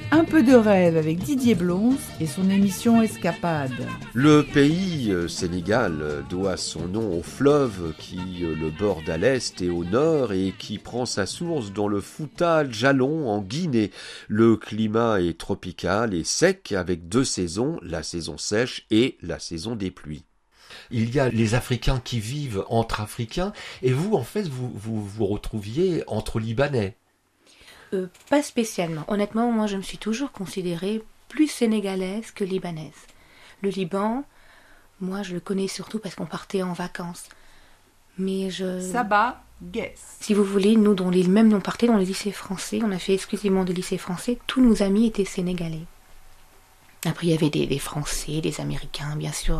Un peu de rêve avec Didier Blons et son émission Escapade. Le pays, Sénégal, doit son nom au fleuve qui le borde à l'est et au nord et qui prend sa source dans le Fouta Djallon en Guinée. Le climat est tropical et sec avec 2 saisons, la saison sèche et la saison des pluies. Il y a les Africains qui vivent entre Africains et vous, en fait, vous retrouviez entre Libanais. Pas spécialement. Honnêtement, moi, je me suis toujours considérée plus sénégalaise que libanaise. Le Liban, moi, je le connais surtout parce qu'on partait en vacances. Mais Sabah, guess. si vous voulez, nous, même on partait dans les lycées français, on a fait exclusivement des lycées français, tous nos amis étaient sénégalais. Après, il y avait des Français, des Américains, bien sûr,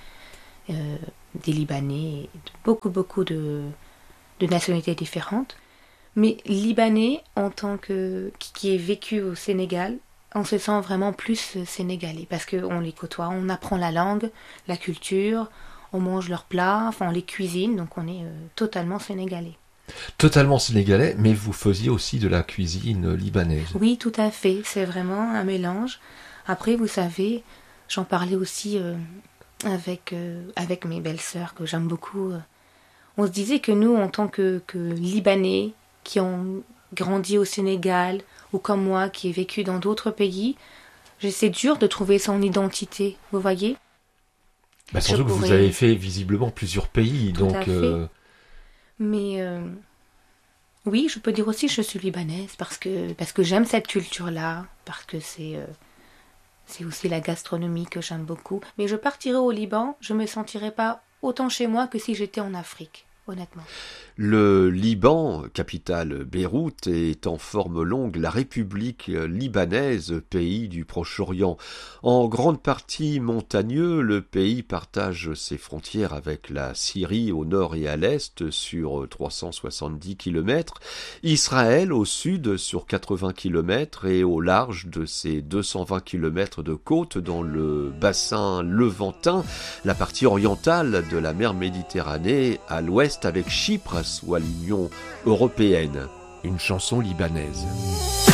des Libanais, beaucoup de nationalités différentes. Mais Libanais, en tant qui est vécu au Sénégal, on se sent vraiment plus sénégalais parce qu'on les côtoie, on apprend la langue, la culture, on mange leurs plats, enfin on les cuisine, donc on est totalement sénégalais. Totalement sénégalais, mais vous faisiez aussi de la cuisine libanaise. Oui, tout à fait, c'est vraiment un mélange. Après, vous savez, j'en parlais aussi avec mes belles-sœurs que j'aime beaucoup. On se disait que nous, en tant que Libanais, qui ont grandi au Sénégal, ou comme moi, qui ai vécu dans d'autres pays, c'est dur de trouver son identité, vous voyez ? Surtout que vous avez fait visiblement plusieurs pays, Tout donc... à fait. Mais oui, je peux dire aussi que je suis libanaise, parce que j'aime cette culture-là, parce que c'est aussi la gastronomie que j'aime beaucoup. Mais je partirai au Liban, je ne me sentirai pas autant chez moi que si j'étais en Afrique. Honnêtement. Le Liban, capitale Beyrouth, est en forme longue la République libanaise, pays du Proche-Orient. En grande partie montagneux, le pays partage ses frontières avec la Syrie au nord et à l'est sur 370 km, Israël au sud sur 80 km et au large de ses 220 km de côte dans le bassin levantin, la partie orientale de la mer Méditerranée à l'ouest avec Chypre, soit l'Union européenne. Une chanson libanaise.